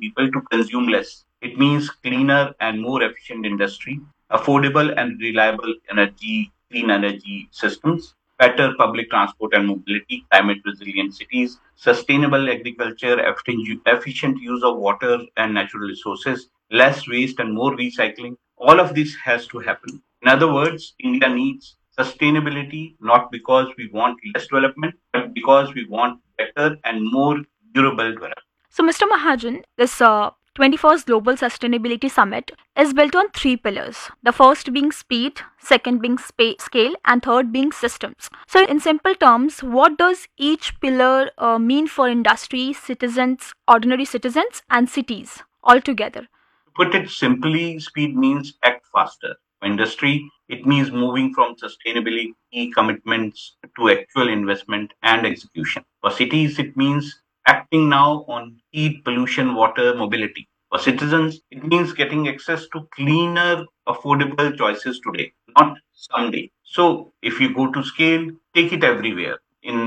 people to consume less. It means cleaner and more efficient industry, affordable and reliable clean energy systems, better public transport and mobility, climate resilient cities, sustainable agriculture, efficient use of water and natural resources, less waste and more recycling. All of this has to happen. In other words, India needs sustainability not because we want less development, but because we want better and more durable development. So, Mr. Mahajan, this 21st Global Sustainability Summit is built on three pillars. The first being speed, second being scale, and third being systems. So, in simple terms, what does each pillar mean for industry, citizens, ordinary citizens, and cities altogether? To put it simply, speed means act faster. For industry, it means moving from sustainability commitments to actual investment and execution. For cities, it means acting now on heat, pollution, water, mobility. For citizens, it means getting access to cleaner, affordable choices today, not someday. So, if you go to scale, take it everywhere.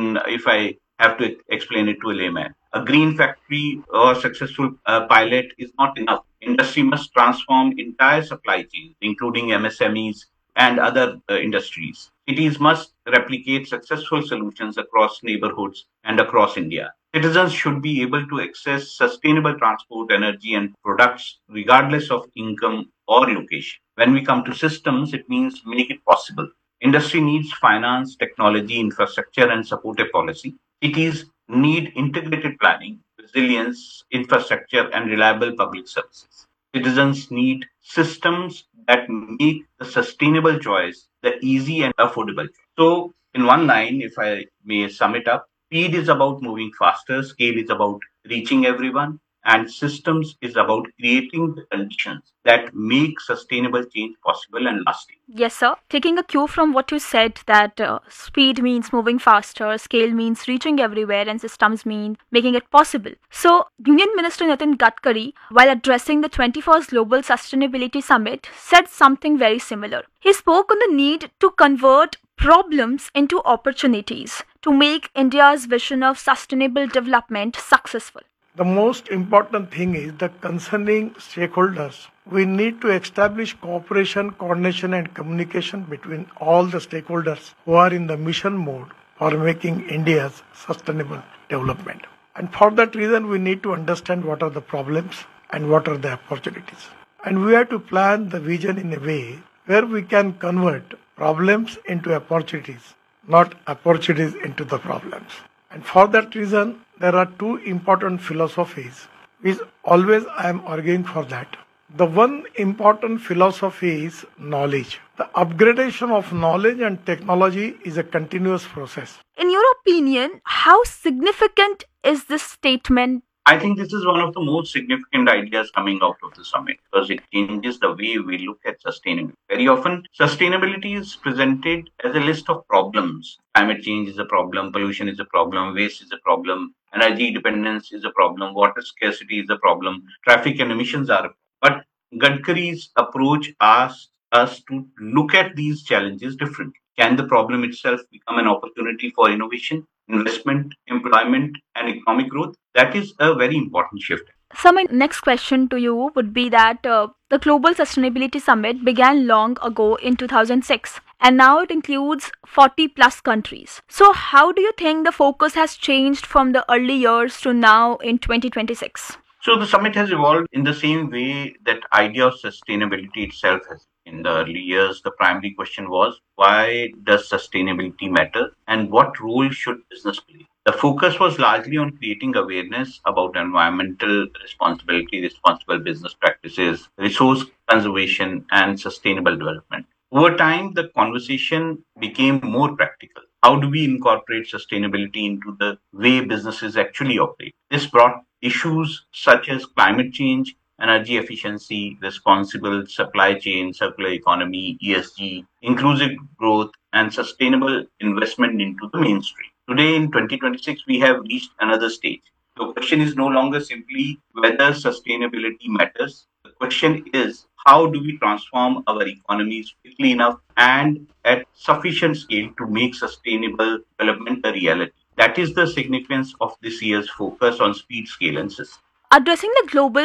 If I have to explain it to a layman, a green factory or successful pilot is not enough. Industry must transform entire supply chains, including MSMEs and other industries. Cities must replicate successful solutions across neighborhoods and across India. Citizens should be able to access sustainable transport, energy, and products regardless of income or location. When we come to systems, it means make it possible. Industry needs finance, technology, infrastructure, and supportive policy. Cities need integrated planning, resilience, infrastructure, and reliable public services. Citizens need systems that make the sustainable choice the easy and affordable choice. So, in one line, if I may sum it up, speed is about moving faster, scale is about reaching everyone, and systems is about creating the conditions that make sustainable change possible and lasting. Yes, sir. Taking a cue from what you said, that speed means moving faster, scale means reaching everywhere, and systems mean making it possible. So, Union Minister Nitin Gadkari, while addressing the 21st Global Sustainability Summit, said something very similar. He spoke on the need to convert problems into opportunities to make India's vision of sustainable development successful. The most important thing is that concerning stakeholders, we need to establish cooperation, coordination, and communication between all the stakeholders who are in the mission mode for making India's sustainable development. And for that reason, we need to understand what are the problems and what are the opportunities. And we have to plan the vision in a way where we can convert problems into opportunities, not opportunities into the problems. And for that reason, there are two important philosophies which always I am arguing for that. The one important philosophy is knowledge. The upgradation of knowledge and technology is a continuous process. In your opinion, how significant is this statement? I think this is one of the most significant ideas coming out of the summit because it changes the way we look at sustainability. Very often, sustainability is presented as a list of problems. Climate change is a problem, pollution is a problem, waste is a problem, energy dependence is a problem, water scarcity is a problem, traffic and emissions are a problem. But Gadkari's approach asks us to look at these challenges differently. Can the problem itself become an opportunity for innovation, investment, employment, and economic growth? That is a very important shift. So, my next question to you would be that the Global Sustainability Summit began long ago in 2006 and now it includes 40 plus countries. So, how do you think the focus has changed from the early years to now in 2026? So the summit has evolved in the same way that idea of sustainability itself has. In the early years, the primary question was, why does sustainability matter and what role should business play? The focus was largely on creating awareness about environmental responsibility, responsible business practices, resource conservation, and sustainable development. Over time, the conversation became more practical. How do we incorporate sustainability into the way businesses actually operate? This brought issues such as climate change, energy efficiency, responsible supply chain, circular economy, ESG, inclusive growth, and sustainable investment into the mainstream. Today in 2026, we have reached another stage. The question is no longer simply whether sustainability matters. The question is how do we transform our economies quickly enough and at sufficient scale to make sustainable development a reality. That is the significance of this year's focus on speed, scale, and system. Addressing the global